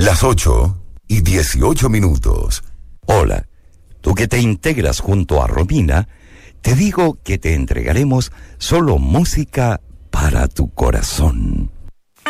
Las 8:18. Hola, tú que te integras junto a Romina, te digo que te entregaremos solo música para tu corazón.